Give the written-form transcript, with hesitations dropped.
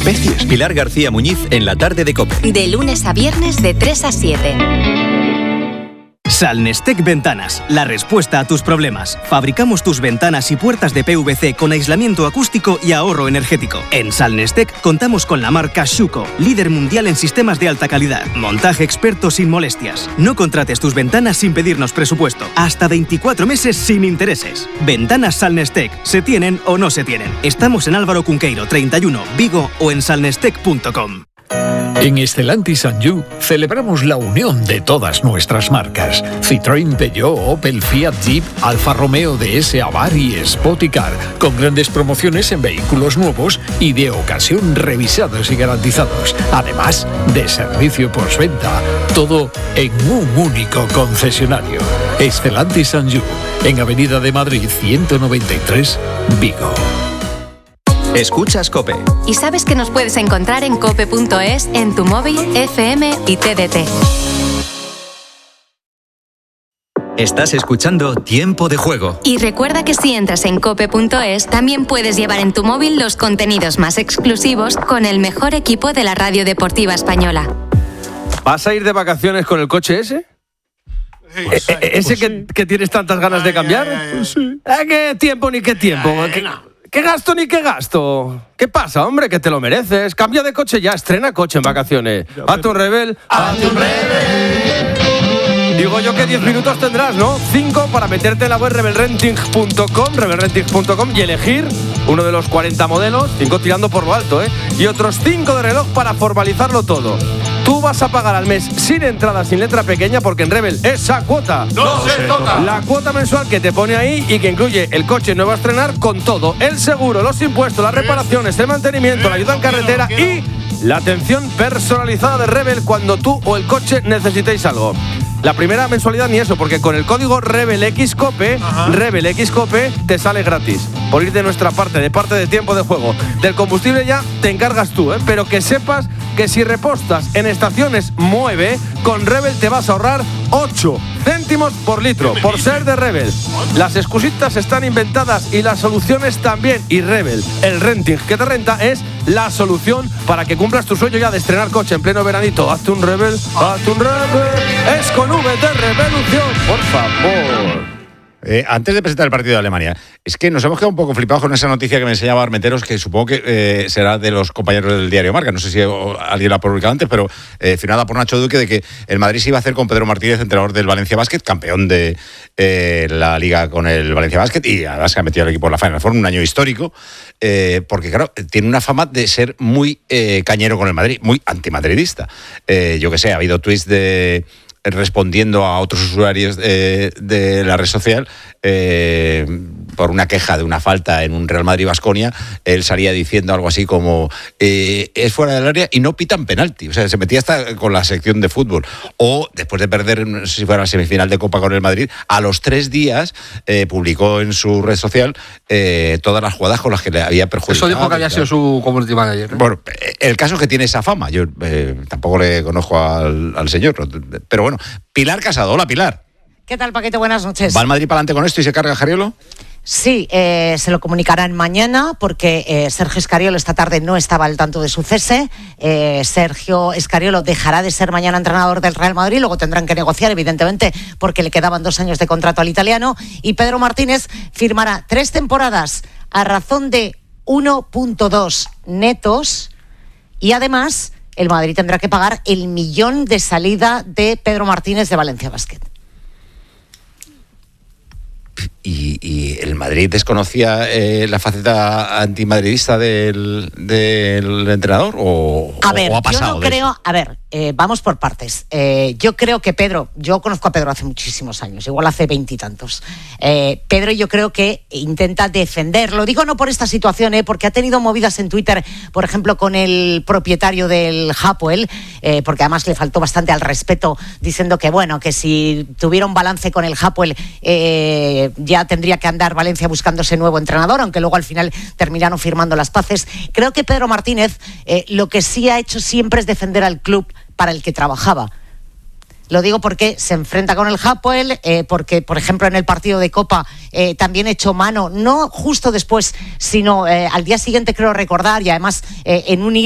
especies. Pilar García Muñiz en la tarde de COPE. De lunes a viernes de 3 a 7. Salnestec Ventanas, la respuesta a tus problemas. Fabricamos tus ventanas y puertas de PVC con aislamiento acústico y ahorro energético. En Salnestec contamos con la marca Schuco, líder mundial en sistemas de alta calidad. Montaje experto sin molestias. No contrates tus ventanas sin pedirnos presupuesto. Hasta 24 meses sin intereses. Ventanas Salnestec, se tienen o no se tienen. Estamos en Álvaro Cunqueiro 31, Vigo o en salnestec.com. En Stellantis and You celebramos la unión de todas nuestras marcas. Citroën, Peugeot, Opel, Fiat, Jeep, Alfa Romeo, DS, Abarth y Spoticar, con grandes promociones en vehículos nuevos y de ocasión revisados y garantizados. Además de servicio postventa. Todo en un único concesionario. Stellantis and You, en Avenida de Madrid 193, Vigo. Escuchas COPE. Y sabes que nos puedes encontrar en cope.es, en tu móvil, FM y TDT. Estás escuchando Tiempo de Juego. Y recuerda que si entras en cope.es, también puedes llevar en tu móvil los contenidos más exclusivos con el mejor equipo de la radio deportiva española. ¿Vas a ir de vacaciones con el coche ese? ¿Ese que tienes tantas ganas de cambiar? Pues sí. ¿Qué tiempo ni qué tiempo? ¿Qué gasto ni qué gasto? ¿Qué pasa, hombre? Que te lo mereces. Cambia de coche ya, estrena coche en vacaciones. Hazte un Rebel. ¡Hazte un Rebel! Digo yo que 10 minutos tendrás, ¿no? 5 para meterte en la web rebelrenting.com y elegir uno de los 40 modelos, 5 tirando por lo alto, y otros 5 de reloj para formalizarlo todo. Tú vas a pagar al mes sin entrada, sin letra pequeña, porque en Rebel esa cuota ¡no se toca! La cuota mensual que te pone ahí y que incluye el coche nuevo a estrenar con todo, el seguro, los impuestos, las reparaciones, el mantenimiento, la ayuda en carretera y la atención personalizada de Rebel cuando tú o el coche necesitéis algo. La primera mensualidad ni eso, porque con el código RebelXCOPE, RebelXCOPE te sale gratis. Por ir de nuestra parte, de parte de Tiempo de Juego. Del combustible ya te encargas tú, pero que sepas que si repostas en estaciones Mueve, con Rebel te vas a ahorrar 8 céntimos por litro, por ser de Rebel. Las excusitas están inventadas y las soluciones también. Y Rebel, el renting que te renta, es la solución para que cumplas tu sueño ya de estrenar coche en pleno veranito. Hazte un Rebel, hazte un Rebel. Es con V de Revolución, por favor. Antes de presentar el partido de Alemania, es que nos hemos quedado un poco flipados con esa noticia que me enseñaba Armenteros, que supongo que será de los compañeros del diario Marca. No sé si alguien la ha publicado antes, pero firmada por Nacho Duque, de que el Madrid se iba a hacer con Pedro Martínez, entrenador del Valencia Basket, campeón de la Liga con el Valencia Basket, y además que ha metido al equipo en la Final Four, un año histórico, porque claro, tiene una fama de ser muy cañero con el Madrid, muy antimadridista. Yo que sé, ha habido tweets respondiendo a otros usuarios de la red social por una queja de una falta en un Real Madrid-Baskonia. Él salía diciendo algo así como es fuera del área y no pitan penalti. O sea, se metía hasta con la sección de fútbol. O después de perder, no sé si fuera la semifinal de Copa con el Madrid, a los 3 días publicó en su red social todas las jugadas con las que le había perjudicado. Eso dijo que había sido su community manager, ¿no? Bueno, el caso es que tiene esa fama. Yo tampoco le conozco al señor, pero bueno. Pilar Casado, hola Pilar. ¿Qué tal, Paquete? Buenas noches. ¿Va el Madrid para adelante con esto y se carga Scariolo? Sí, se lo comunicarán mañana porque Sergio Scariolo esta tarde no estaba al tanto de su cese. Sergio Scariolo dejará de ser mañana entrenador del Real Madrid, luego tendrán que negociar, evidentemente, porque le quedaban 2 años de contrato al italiano. Y Pedro Martínez firmará 3 temporadas a razón de 1.2 netos y además el Madrid tendrá que pagar el millón de salida de Pedro Martínez de Valencia Basket. ¿Y el Madrid desconocía la faceta antimadridista del entrenador o ha pasado? Yo no creo, vamos por partes. Yo creo que Pedro, yo conozco a Pedro hace muchísimos años, igual hace 20 y tantos. Pedro yo creo que intenta defender, lo digo no por esta situación, porque ha tenido movidas en Twitter, por ejemplo, con el propietario del Hapoel, porque además le faltó bastante al respeto, diciendo que bueno, que si tuviera un balance con el Hapoel, ya tendría que andar Valencia buscándose nuevo entrenador, aunque luego al final terminaron firmando las paces. Creo que Pedro Martínez lo que sí ha hecho siempre es defender al club para el que trabajaba. Lo digo porque se enfrenta con el Hapoel, porque, por ejemplo, en el partido de Copa también echó mano, no justo después, sino al día siguiente, creo recordar, y además en un